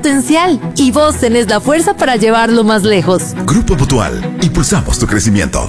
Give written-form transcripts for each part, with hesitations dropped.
potencial y vos tenés la fuerza para llevarlo más lejos. Grupo Mutual, impulsamos tu crecimiento.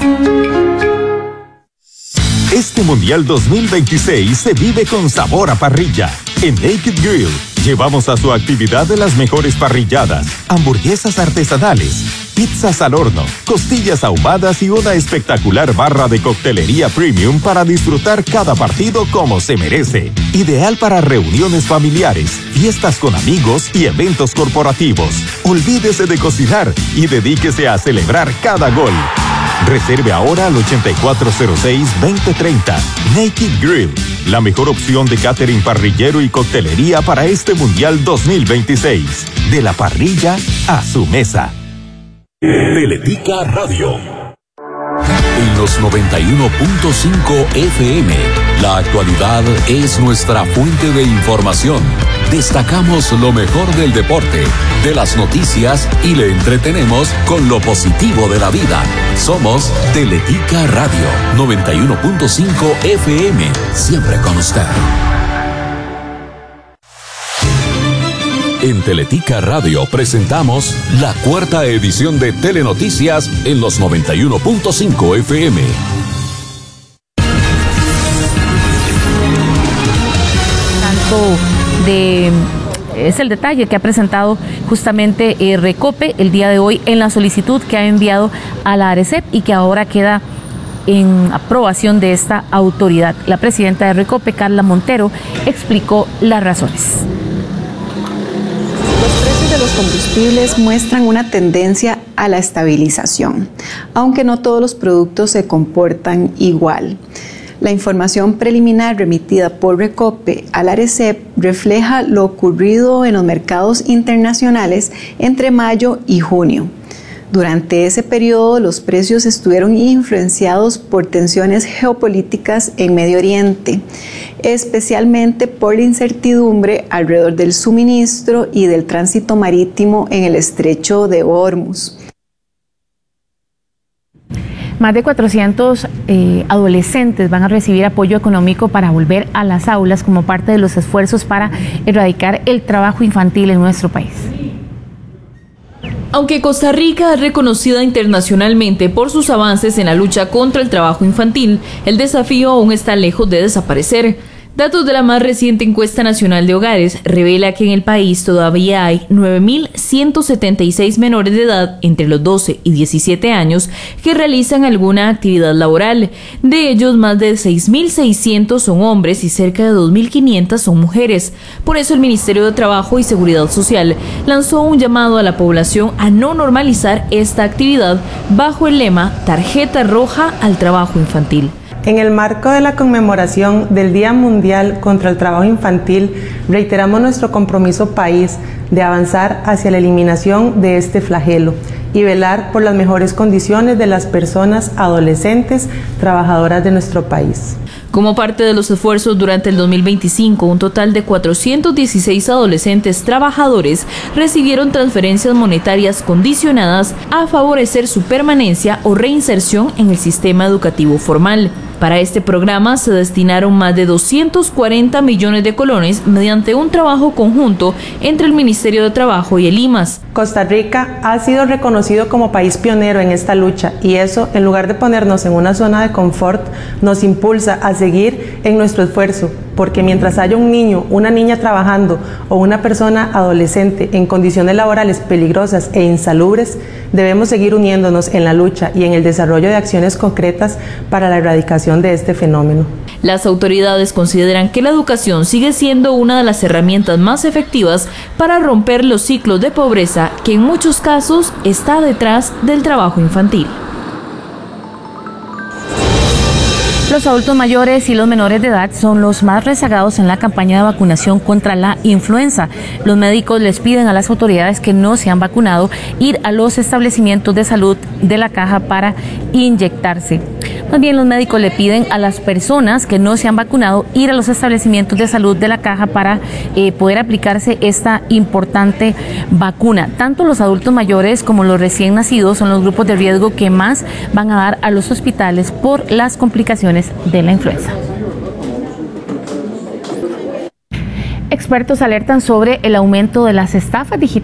Este Mundial 2026 se vive con sabor a parrilla. En Naked Grill llevamos a su actividad de las mejores parrilladas, hamburguesas artesanales, pizzas al horno, costillas ahumadas y una espectacular barra de coctelería premium para disfrutar cada partido como se merece. Ideal para reuniones familiares, fiestas con amigos y eventos corporativos. Olvídese de cocinar y dedíquese a celebrar cada gol. Reserve ahora al 8406-2030. Naked Grill, la mejor opción de catering parrillero y coctelería para este Mundial 2026. De la parrilla a su mesa. Teletica Radio. En los 91.5 FM, la actualidad es nuestra fuente de información. Destacamos lo mejor del deporte, de las noticias y le entretenemos con lo positivo de la vida. Somos Teletica Radio 91.5 FM, siempre con usted. En Teletica Radio presentamos la cuarta edición de Telenoticias en los 91.5 FM. Es el detalle que ha presentado justamente Recope el día de hoy en la solicitud que ha enviado a la ARECEP y que ahora queda en aprobación de esta autoridad. La presidenta de Recope, Carla Montero, explicó las razones. Los precios de los combustibles muestran una tendencia a la estabilización, aunque no todos los productos se comportan igual. La información preliminar remitida por Recope a la ARECEP refleja lo ocurrido en los mercados internacionales entre mayo y junio. Durante ese periodo, los precios estuvieron influenciados por tensiones geopolíticas en Medio Oriente, especialmente por la incertidumbre alrededor del suministro y del tránsito marítimo en el estrecho de Hormuz. Más de 400 adolescentes van a recibir apoyo económico para volver a las aulas como parte de los esfuerzos para erradicar el trabajo infantil en nuestro país. Aunque Costa Rica es reconocida internacionalmente por sus avances en la lucha contra el trabajo infantil, el desafío aún está lejos de desaparecer. Datos de la más reciente encuesta nacional de hogares revela que en el país todavía hay 9.176 menores de edad entre los 12 y 17 años que realizan alguna actividad laboral. De ellos, más de 6.600 son hombres y cerca de 2.500 son mujeres. Por eso el Ministerio de Trabajo y Seguridad Social lanzó un llamado a la población a no normalizar esta actividad bajo el lema Tarjeta Roja al Trabajo Infantil. En el marco de la conmemoración del Día Mundial contra el Trabajo Infantil, reiteramos nuestro compromiso país de avanzar hacia la eliminación de este flagelo y velar por las mejores condiciones de las personas adolescentes trabajadoras de nuestro país. Como parte de los esfuerzos durante el 2025, un total de 416 adolescentes trabajadores recibieron transferencias monetarias condicionadas a favorecer su permanencia o reinserción en el sistema educativo formal. Para este programa se destinaron más de 240 millones de colones mediante un trabajo conjunto entre el Ministerio de Trabajo y el IMAS. Costa Rica ha sido reconocido como país pionero en esta lucha y eso, en lugar de ponernos en una zona de confort, nos impulsa a seguir en nuestro esfuerzo, porque mientras haya un niño, una niña trabajando o una persona adolescente en condiciones laborales peligrosas e insalubres, debemos seguir uniéndonos en la lucha y en el desarrollo de acciones concretas para la erradicación de este fenómeno. Las autoridades consideran que la educación sigue siendo una de las herramientas más efectivas para romper los ciclos de pobreza que en muchos casos está detrás del trabajo infantil. Los adultos mayores y los menores de edad son los más rezagados en la campaña de vacunación contra la influenza. Los médicos les piden a las autoridades que no se han vacunado ir a los establecimientos de salud de la caja para inyectarse. También los médicos le piden a las personas que no se han vacunado ir a los establecimientos de salud de la caja para poder aplicarse esta importante vacuna. Tanto los adultos mayores como los recién nacidos son los grupos de riesgo que más van a dar a los hospitales por las complicaciones de la influenza. Expertos alertan sobre el aumento de las estafas digitales